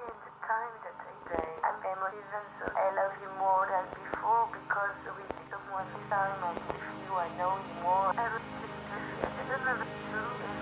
in the time that I say I'm emotive and so I love you more than before because with someone this time I'm with you, I know you more. I was thinking I don't know what to do.